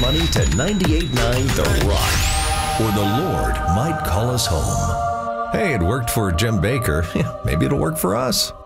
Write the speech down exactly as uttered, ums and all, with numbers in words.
money to ninety-eight point nine The Rock, or the Lord might call us home. Hey, it worked for Jim Baker. Maybe it'll work for us.